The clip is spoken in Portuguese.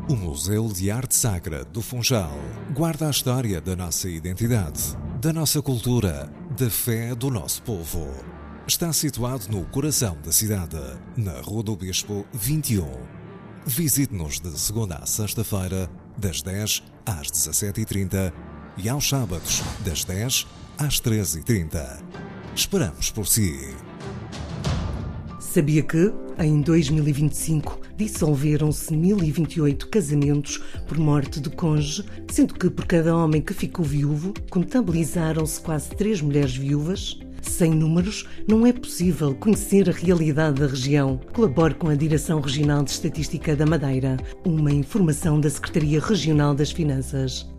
O Museu de Arte Sacra do Funchal guarda a história da nossa identidade, da nossa cultura, da fé do nosso povo. Está situado no coração da cidade, na Rua do Bispo 21. Visite-nos de segunda a sexta-feira, das 10 às 17h30 e aos sábados, das 10 às 13h30. Esperamos por si. Sabia que, em 2025, dissolveram-se 1028 casamentos por morte do cônjuge, sendo que por cada homem que ficou viúvo, contabilizaram-se quase 3 mulheres viúvas? Sem números, não é possível conhecer a realidade da região. Colabore com a Direção Regional de Estatística da Madeira, uma informação da Secretaria Regional das Finanças.